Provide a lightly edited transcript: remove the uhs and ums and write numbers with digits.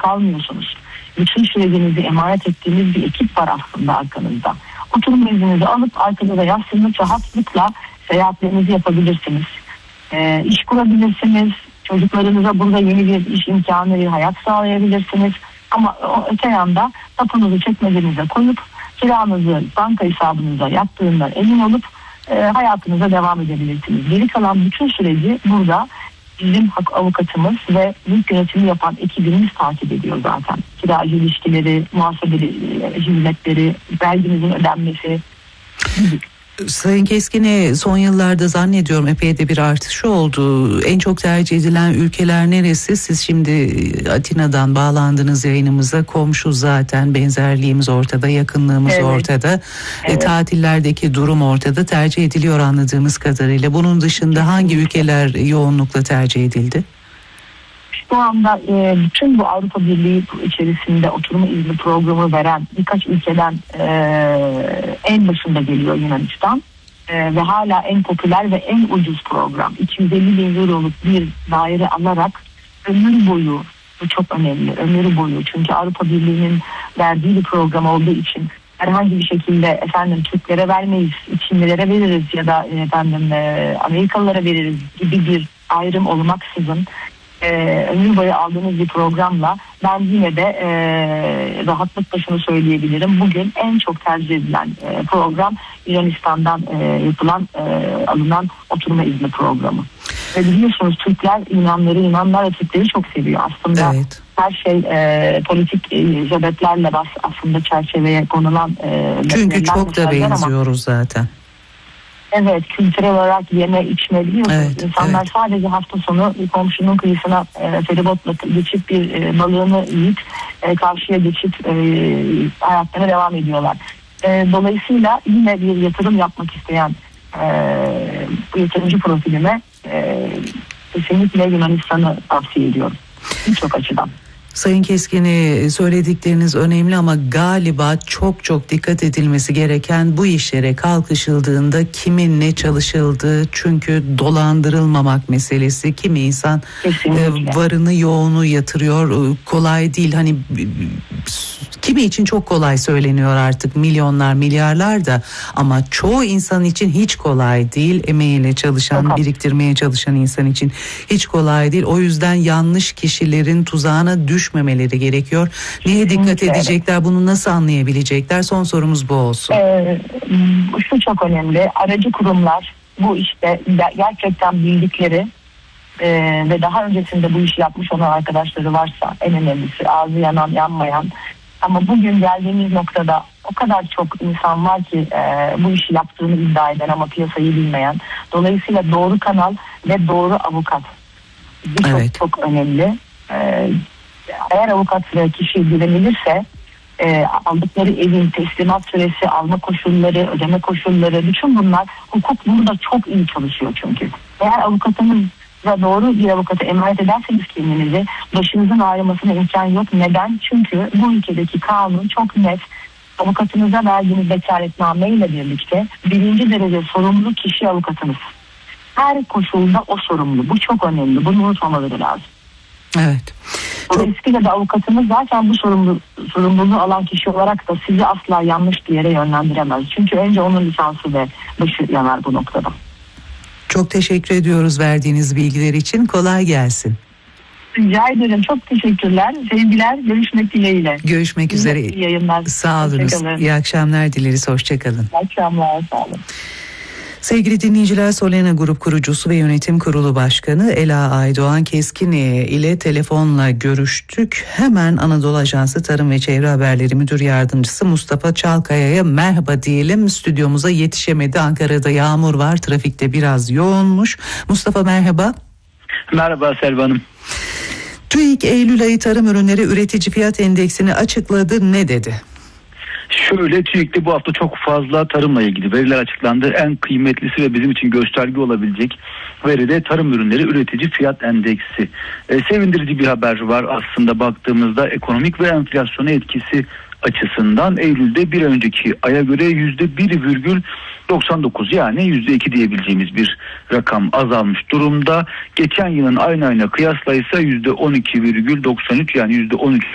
kalmıyorsunuz. Bütün sürecinizi emanet ettiğiniz bir ekip var aslında arkanızda. Oturum izninizi alıp arkanıza yaslanıp rahatlıkla seyahatlerinizi yapabilirsiniz. İş kurabilirsiniz. Çocuklarınıza burada yeni bir iş imkanı, bir hayat sağlayabilirsiniz. Ama öte yanda tapunuzu çekmecenize koyup kiranızı banka hesabınıza yattığından emin olup hayatınıza devam edebilirsiniz. Geri kalan bütün süreci burada bizim avukatımız ve mülk yönetimi yapan ekibimiz takip ediyor zaten. Kiracı ilişkileri, muhasebeli hizmetleri, verginizin ödenmesi gibi. Sayın Keskin'e son yıllarda zannediyorum epey de bir artışı oldu. En çok tercih edilen ülkeler neresi? Siz şimdi Atina'dan bağlandınız yayınımıza. Komşu zaten, benzerliğimiz ortada, yakınlığımız ortada. Tatillerdeki durum ortada. Tercih ediliyor anladığımız kadarıyla. Bunun dışında hangi ülkeler yoğunlukla tercih edildi? Şu anda bütün bu Avrupa Birliği içerisinde oturma izni programı veren birkaç ülkeden en başında geliyor Yunanistan. Ve hala en popüler ve en ucuz program. 250 bin euroluk bir daire alarak ömür boyu, bu çok önemli, ömür boyu. Çünkü Avrupa Birliği'nin verdiği bir program olduğu için herhangi bir şekilde Türklere vermeyiz, Çinlilere veririz ya da Amerikalılara veririz gibi bir ayrım olmaksızın ömür boyu aldığınız bir programla ben yine de rahatlıkla şunu söyleyebilirim. Bugün en çok tercih edilen program Yunanistan'dan alınan oturma izni programı. Ve biliyorsunuz Türkler Yunanlar ve Türkleri çok seviyor. Aslında her şey politik sebeplerle aslında çerçeveye konulan. Çünkü çok da benziyoruz zaten. Evet, kültürel olarak yeme içme biliyorsunuz. İnsanlar sadece hafta sonu bir komşunun kıyısına feribotla geçip bir balığını yiyip karşıya geçip hayatlarına devam ediyorlar. Dolayısıyla yine bir yatırım yapmak isteyen bu yatırımcı profilime kesinlikle Yunanistan'ı tavsiye ediyorum. Birçok açıdan. Sayın Keskin'i söyledikleriniz önemli ama galiba çok dikkat edilmesi gereken bu işlere kalkışıldığında kimin ne çalışıldığı, çünkü dolandırılmamak meselesi. Kimi insan varını yoğunu yatırıyor, kolay değil, hani kimi için çok kolay söyleniyor artık, milyonlar milyarlar da, ama çoğu insan için hiç kolay değil. Emeğiyle çalışan, biriktirmeye çalışan insan için hiç kolay değil. O yüzden yanlış kişilerin tuzağına düşmemeleri gerekiyor. Neye dikkat edecekler? Bunu nasıl anlayabilecekler? Son sorumuz bu olsun. Şu çok önemli. Aracı kurumlar bu işte gerçekten bildikleri ve daha öncesinde bu işi yapmış olan arkadaşları varsa, en önemlisi ağzı yanan yanmayan, ama bugün geldiğimiz noktada o kadar çok insan var ki bu işi yaptığını iddia eden ama piyasayı bilmeyen. Dolayısıyla doğru kanal ve doğru avukat. Bu çok önemli. Eğer avukat ve kişi güvenilirse aldıkları evin teslimat süresi, alma koşulları, ödeme koşulları, bütün bunlar, hukuk burada çok iyi çalışıyor çünkü. Eğer avukatınızla doğru bir avukata emanet ederseniz kendinizi, başınızın ağrımasına imkan yok. Neden? Çünkü bu ülkedeki kanun çok net. Avukatınıza verdiğiniz vekaletname ile birlikte birinci derece sorumlu kişi avukatınız. Her koşulda o sorumlu. Bu çok önemli. Bunu unutmamaları lazım. Evet. Dolayısıyla da avukatımız zaten bu sorumluluğu alan kişi olarak da sizi asla yanlış bir yere yönlendiremez. Çünkü önce onun lisansı ve başı yanar bu noktada. Çok teşekkür ediyoruz verdiğiniz bilgiler için. Kolay gelsin. Rica ederim. Çok teşekkürler. Sevgiler. Görüşmek dileğiyle. Görüşmek üzere. İyi yayınlar. Sağ olun. İyi akşamlar dileriz. Hoşçakalın. İyi akşamlar. Sağ olun. Sevgili dinleyiciler, Solena Grup kurucusu ve yönetim kurulu başkanı Ela Aydoğan Keskin ile telefonla görüştük. Hemen Anadolu Ajansı Tarım ve Çevre Haberleri Müdür Yardımcısı Mustafa Çalkaya'ya merhaba diyelim. Stüdyomuza yetişemedi. Ankara'da yağmur var, trafikte biraz yoğunmuş. Mustafa merhaba. Merhaba Selva Hanım. TÜİK Eylül ayı tarım ürünleri üretici fiyat endeksini açıkladı. Ne dedi? Şöyle, TÜİK'te bu hafta çok fazla tarımla ilgili veriler açıklandı. En kıymetlisi ve bizim için gösterge olabilecek veri de tarım ürünleri üretici fiyat endeksi. Sevindirici bir haber var aslında baktığımızda. Ekonomik ve enflasyona etkisi açısından Eylül'de bir önceki aya göre %1,99, yani %2 diyebileceğimiz bir rakam azalmış durumda. Geçen yılın aynı ayına kıyasla ise %12,93, yani %13